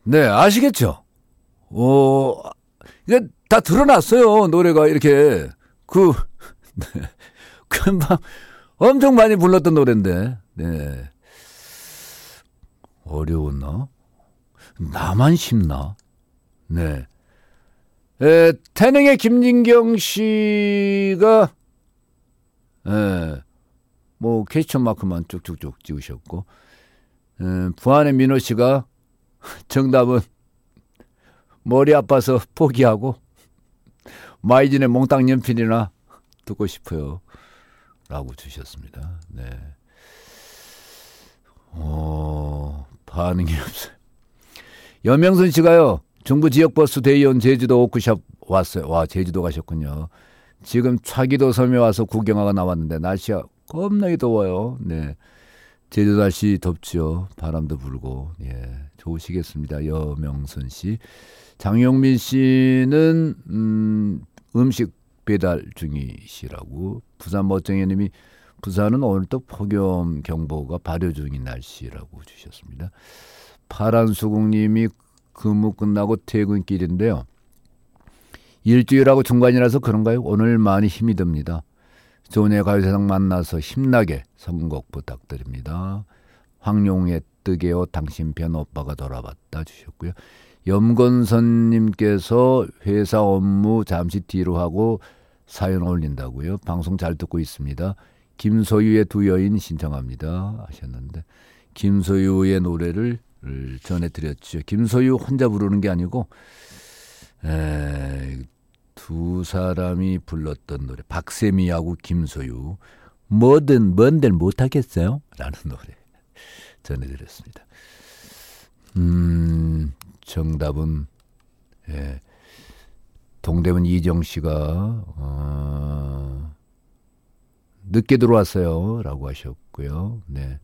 네, 아시겠죠? 이제 다 드러났어요. 노래가 이렇게. 네. 금방 엄청 많이 불렀던 노래인데, 네. 어려웠나? 나만 쉽나? 네. 태능의 김진경 씨가, 뭐, 퀘스천 마크만 쭉쭉쭉 찍으셨고, 부안의 민호 씨가 정답은 머리 아파서 포기하고, 마이진의 몽땅 연필이나 듣고 싶어요. 라고 주셨습니다. 네. 반응이 없어요. 여명순 씨가요, 중부 지역버스 대의원 제주도 워크숍 왔어요. 와, 제주도 가셨군요. 지금 차기도 섬에 와서 구경하고 나왔는데 날씨가 겁나게 더워요. 네. 제주도 날씨 덥죠. 바람도 불고. 예. 좋으시겠습니다. 여명순 씨. 장용민 씨는, 음식 배달 중이시라고. 부산 멋쟁이님이 부산은 오늘도 폭염 경보가 발효 중인 날씨라고 주셨습니다. 파란 수국님이 근무 끝나고 퇴근길인데요. 일주일하고 중간이라서 그런가요? 오늘 많이 힘이 듭니다. 조은의 가요세상 만나서 힘나게 선곡 부탁드립니다. 황용의 뜨개요 당신 편 오빠가 돌아봤다 주셨고요. 염건선님께서 회사 업무 잠시 뒤로 하고 사연 올린다고요. 방송 잘 듣고 있습니다. 김소유의 두 여인 신청합니다 하셨는데, 김소유의 노래를 전해드렸죠. 김소유 혼자 부르는 게 아니고 두 사람이 불렀던 노래, 박세미하고 김소유, 뭐든 뭔들 못하겠어요? 라는 노래 전해드렸습니다. 정답은 동대문 이정씨가 늦게 들어왔어요 라고 하셨고요. 네.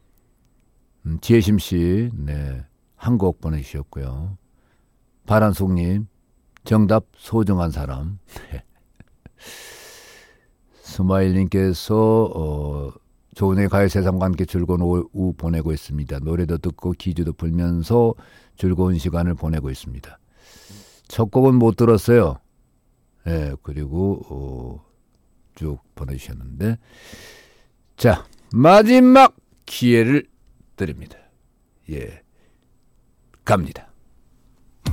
지혜심씨, 네, 한 곡 보내주셨고요. 바란송님, 정답 소중한 사람. 스마일님께서 조은의 가요세상과 함께 즐거운 오후 보내고 있습니다. 노래도 듣고 기주도 불면서 즐거운 시간을 보내고 있습니다. 첫 곡은 못 들었어요. 네, 그리고 쭉 보내주셨는데, 자, 마지막 기회를 드립니다. 예, 갑니다.